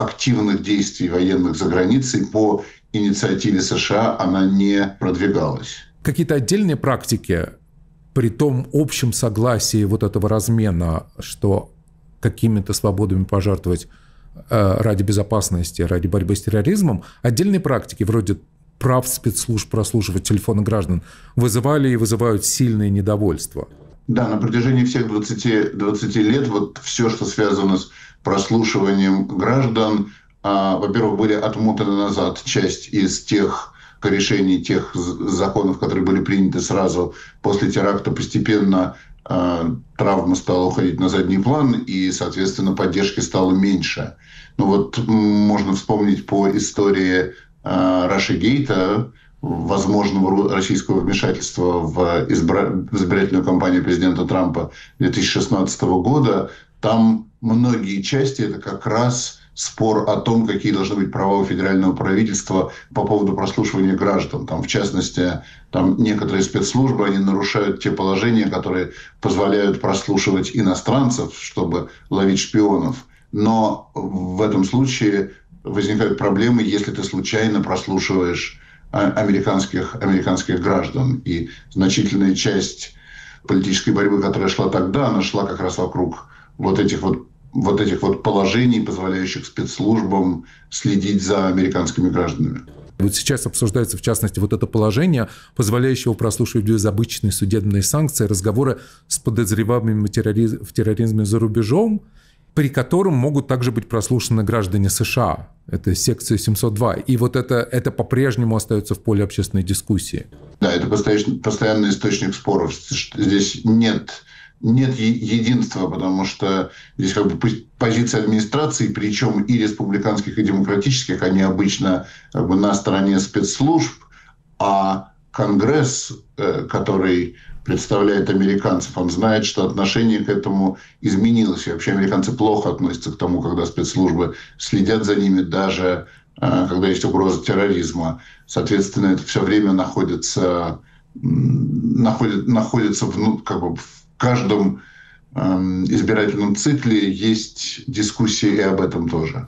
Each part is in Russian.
активных действий военных за границей по инициативе США она не продвигалась. Какие-то отдельные практики при том общем согласии вот этого размена, что какими-то свободами пожертвовать ради безопасности, ради борьбы с терроризмом, отдельные практики вроде прав спецслужб прослушивать телефоны граждан вызывали и вызывают сильное недовольство. Да, на протяжении всех 20 лет вот все, что связано с прослушиванием граждан, во-первых, были отмотаны назад часть из тех решений, тех законов, которые были приняты сразу после теракта, постепенно травма стала уходить на задний план, и, соответственно, поддержки стало меньше. Ну вот можно вспомнить по истории Russiagate, возможного российского вмешательства в избирательную кампанию президента Трампа 2016 года. Там многие части – это как раз спор о том, какие должны быть права у федерального правительства по поводу прослушивания граждан. Там, в частности, там некоторые спецслужбы, они нарушают те положения, которые позволяют прослушивать иностранцев, чтобы ловить шпионов. Но в этом случае возникают проблемы, если ты случайно прослушиваешь американских граждан. И значительная часть политической борьбы, которая шла тогда, она шла как раз вокруг вот этих положений, позволяющих спецслужбам следить за американскими гражданами. Вот сейчас обсуждается, в частности, вот это положение, позволяющее прослушивать без обычной судебной санкции разговоры с подозреваемыми в терроризме за рубежом, при котором могут также быть прослушаны граждане США. Это секция 702. И вот это по-прежнему остается в поле общественной дискуссии. Да, это постоянный источник споров. Здесь нет единства, потому что здесь как бы позиция администрации, причем и республиканских, и демократических, они обычно как бы на стороне спецслужб, а Конгресс, который представляет американцев, он знает, что отношение к этому изменилось. И вообще американцы плохо относятся к тому, когда спецслужбы следят за ними, даже когда есть угроза терроризма. Соответственно, это все время находится в каждом избирательном цикле есть дискуссии и об этом тоже.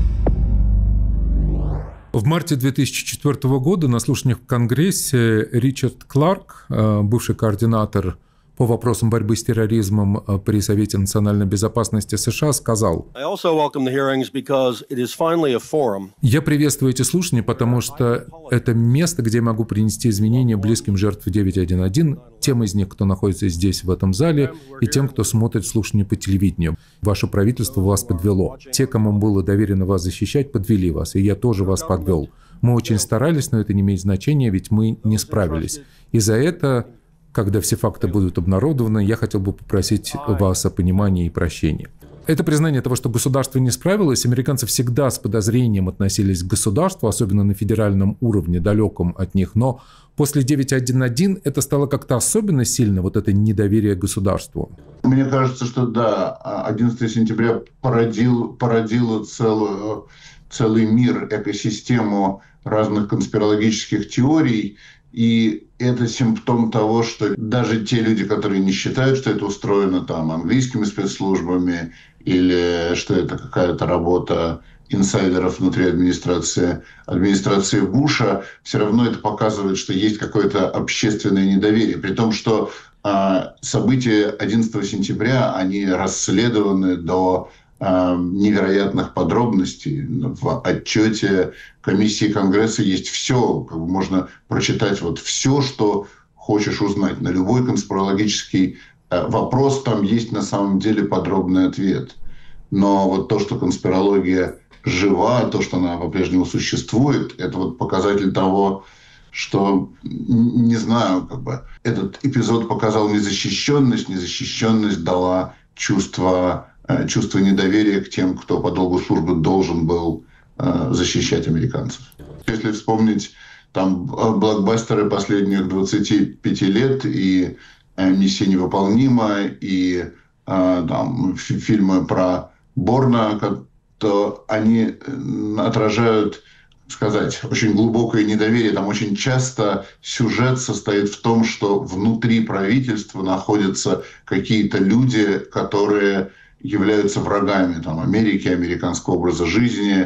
В марте 2004 года на слушаниях в Конгрессе Ричард Кларк, бывший координатор по вопросам борьбы с терроризмом при Совете национальной безопасности США, сказал: «Я приветствую эти слушания, потому что это место, где я могу принести изменения близким жертвам 911, тем из них, кто находится здесь, в этом зале, и тем, кто смотрит слушания по телевидению. Ваше правительство вас подвело. Те, кому было доверено вас защищать, подвели вас, и я тоже вас подвел. Мы очень старались, но это не имеет значения, ведь мы не справились. И за это, когда все факты будут обнародованы, я хотел бы попросить вас о понимании и прощении». Это признание того, что государство не справилось. Американцы всегда с подозрением относились к государству, особенно на федеральном уровне, далеком от них. Но после 9.1.1 это стало как-то особенно сильно, вот это недоверие к государству. Мне кажется, что да, 11 сентября породило целый мир, экосистему разных конспирологических теорий. И это симптом того, что даже те люди, которые не считают, что это устроено там английскими спецслужбами или что это какая-то работа инсайдеров внутри администрации Буша, все равно это показывает, что есть какое-то общественное недоверие. При том, что события 11 сентября, они расследованы до невероятных подробностей. В отчете комиссии Конгресса есть все. Можно прочитать вот все, что хочешь узнать. На любой конспирологический вопрос там есть на самом деле подробный ответ. Но вот то, что конспирология жива, то, что она по-прежнему существует, это вот показатель того, что, не знаю, как бы этот эпизод показал незащищенность. Незащищенность дала чувство недоверия к тем, кто по долгу службы должен был защищать американцев. Если вспомнить там блокбастеры последних 25 лет и «Миссия невыполнима», и там фильмы про Борна, то они отражают, сказать, очень глубокое недоверие. Там очень часто сюжет состоит в том, что внутри правительства находятся какие-то люди, которые являются врагами там, Америки, американского образа жизни,